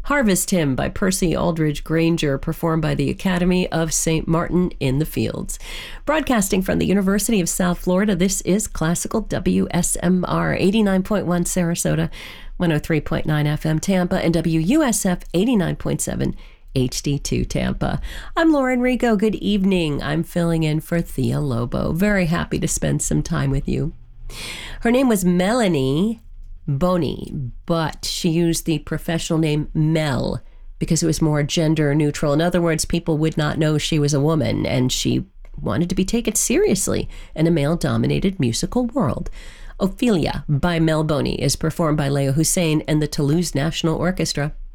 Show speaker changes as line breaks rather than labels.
Harvest Hymn by Percy Aldridge Granger, performed by the Academy of St. Martin in the Fields. Broadcasting from the University of South Florida, this is Classical WSMR 89.1 Sarasota, 103.9 FM Tampa, and WUSF 89.7 HD2 Tampa. I'm Lauren Rico. Good evening. I'm filling in for Thea Lobo. Very happy to spend some time with you. Her name was Melanie Boney, but she used the professional name Mel because it was more gender neutral. In other words, people would not know she was a woman, and she wanted to be taken seriously in a male-dominated musical world. Ophelia by Mel Boney is performed by Leo Hussein and the Toulouse National Orchestra.